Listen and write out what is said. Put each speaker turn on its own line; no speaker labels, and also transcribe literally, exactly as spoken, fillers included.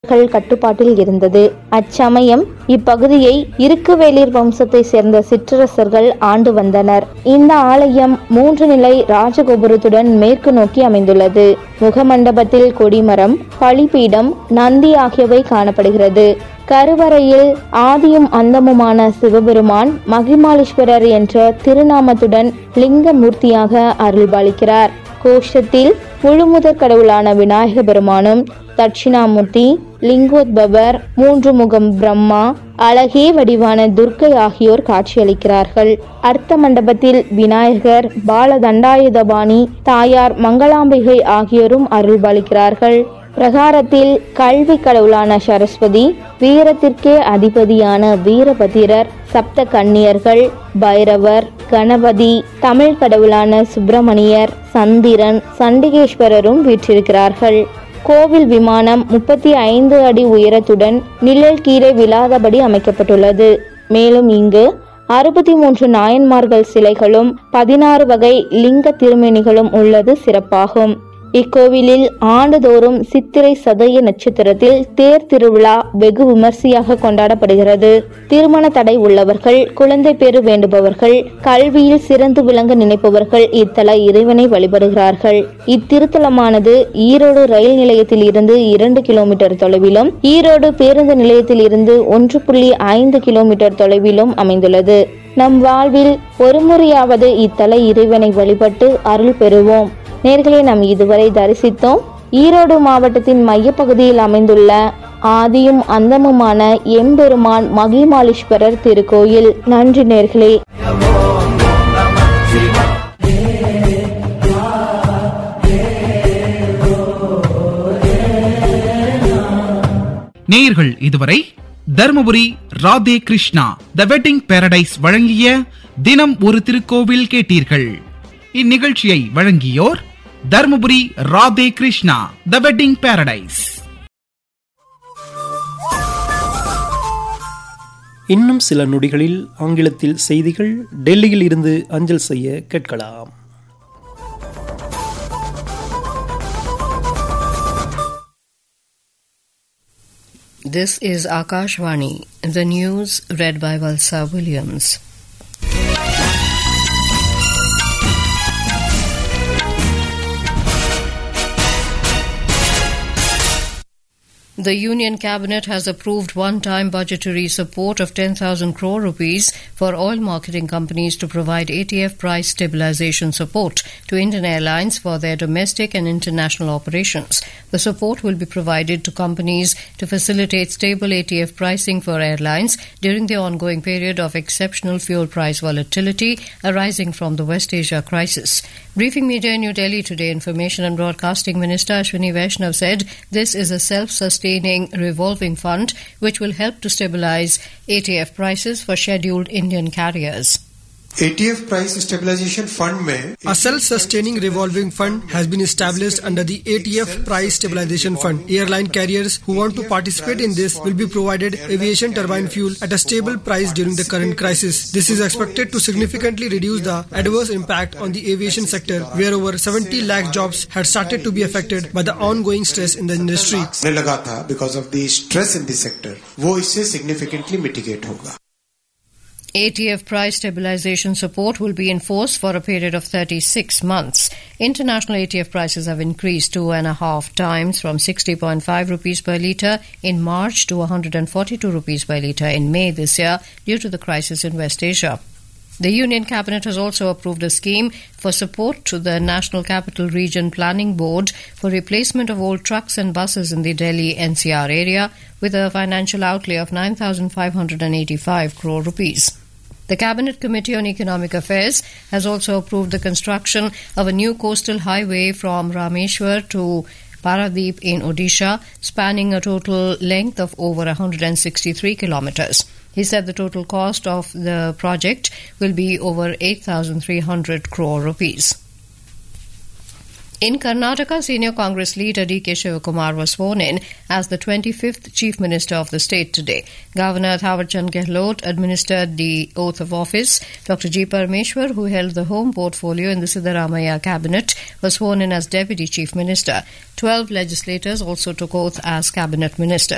அரக்கர்கள் கட்டுப்பாட்டில் இருந்தது. அச்சமயம் இப்பகுதியை இருக்குவேளிர் வம்சத்தை சேர்ந்த சிற்றரசர்கள் ஆண்டு வந்தனர். இந்த ஆலயம் மூன்று நிலை ராஜகோபுரத்துடன் மேற்கு நோக்கி அமைந்துள்ளது. முகமண்டபத்தில் கொடிமரம், பலிபீடம், நந்தி ஆகியவை காணப்படுகிறது. கருவறையில் ஆதியும் அந்தமுமான சிவபெருமான் மகிமாலீஸ்வரர் என்ற திருநாமத்துடன் லிங்கமூர்த்தியாக அருள்பாலிக்கிறார். கோஷ்டத்தில் முழுமுதற் கடவுளான விநாயக பெருமானும், தட்சிணாமூர்த்தி, லிங்கோத்பவர், மூன்று முகம் பிரம்மா, அழகே வடிவான துர்க்கை ஆகியோர் காட்சியளிக்கிறார்கள். அர்த்த மண்டபத்தில் விநாயகர், பாலதண்டாயுதபாணி, தாயார் மங்களாம்பிகை ஆகியோரும் அருள்பாலிக்கிறார்கள். பிரகாரத்தில் கல்வி கடவுளான சரஸ்வதி, வீரத்திற்கே அதிபதியான வீரபத்திரர், சப்த கன்னியர்கள், பைரவர், கணபதி, தமிழ் கடவுளான சுப்பிரமணியர், சந்திரன், சண்டிகேஸ்வரரும் வீற்றிருக்கிறார்கள். கோவில் விமானம் முப்பத்தி ஐந்து அடி உயரத்துடன் நிழல் கீரை விழாதபடி அமைக்கப்பட்டுள்ளது. மேலும் இங்கு அறுபத்தி மூன்று நாயன்மார்கள் சிலைகளும் பதினாறு வகை லிங்க திருமேனிகளும் உள்ளது சிறப்பாகும். இக்கோவிலில் ஆண்டுதோறும் சித்திரை சதய நட்சத்திரத்தில் தேர் திருவிழா வெகு விமர்சையாக கொண்டாடப்படுகிறது. திருமண தடை உள்ளவர்கள், குழந்தை பேறு வேண்டுபவர்கள், கல்வியில் சிறந்து விளங்க நினைப்பவர்கள் இத்தல இறைவனை வழிபடுகிறார்கள். இத்திருத்தலமானது ஈரோடு ரயில் நிலையத்தில் இருந்து இரண்டு கிலோமீட்டர் தொலைவிலும், ஈரோடு பேருந்து நிலையத்தில் இருந்து ஒன்று புள்ளி ஐந்து கிலோமீட்டர் தொலைவிலும் அமைந்துள்ளது. நம் வாழ்வில் ஒருமுறையாவது இத்தல இறைவனை வழிபட்டு அருள் பெறுவோம். நேர்களை நாம் இதுவரை தரிசித்தோம் ஈரோடு மாவட்டத்தின் மையப்பகுதியில் அமைந்துள்ள ஆதியும் அந்தமுமான எம்பெருமான் மகிமாலீஸ்வரர் திருக்கோயில். நன்றி நேர்களே.
நேயர்கள் இதுவரை தர்மபுரி ராதே கிருஷ்ணா தி வெட்டிங் பாரடைஸ் வழங்கிய தினம் ஒரு திருக்கோவில் கேட்டீர்கள். இந்நிகழ்ச்சியை வழங்கியோர் தர்மபுரி ராதே கிருஷ்ணா தி வெட்டிங் பாரடைஸ்.
இன்னும் சில நொடிகளில் ஆங்கிலத்தில் செய்திகள் டெல்லியில் இருந்து அஞ்சல் செய்ய கேட்கலாம்.
This is Akashvani. The news read by Valsa Williams. The Union Cabinet has approved one-time budgetary support of ten thousand crore rupees for oil marketing companies to provide A T F price stabilization support to Indian Airlines for their domestic and international operations. The support will be provided to companies to facilitate stable A T F pricing for airlines during the ongoing period of exceptional fuel price volatility arising from the West Asia crisis. Briefing media in New Delhi today, Information and Broadcasting Minister Ashwini Vaishnav said this is a self-sustaining revolving fund which will help to stabilize A T F prices for scheduled Indian carriers.
A T F price stabilization fund में
a self-sustaining revolving fund has been established under the A T F price stabilization fund. Airline carriers who want to participate in this will be provided aviation turbine fuel at a stable price during the current crisis. This is expected to significantly reduce the adverse impact on the aviation sector, where over seventy lakh jobs had started to be affected by the ongoing stress in the industry.
लगा था because of the stress in the sector, वो इससे significantly mitigate होगा.
A T F price stabilization support will be in force for a period of thirty-six months. International A T F prices have increased two and a half times from sixty point five rupees per litre in March to one hundred forty-two rupees per litre in May this year due to the crisis in West Asia. The Union Cabinet has also approved a scheme for support to the National Capital Region Planning Board for replacement of old trucks and buses in the Delhi N C R area with a financial outlay of nine thousand five hundred eighty-five crore rupees. The Cabinet Committee on Economic Affairs has also approved the construction of a new coastal highway from Rameshwar to Paradeep in Odisha, spanning a total length of over one hundred sixty-three kilometres. He said the total cost of the project will be over eight thousand three hundred crore rupees. In Karnataka, senior Congress leader D K Shivakumar was sworn in as the twenty-fifth Chief Minister of the state today. Governor Thawarchand Gehlot administered the oath of office. Doctor G. Parameshwar, who held the home portfolio in the Siddaramaiah cabinet, was sworn in as Deputy Chief Minister. Twelve legislators also took oath as cabinet ministers.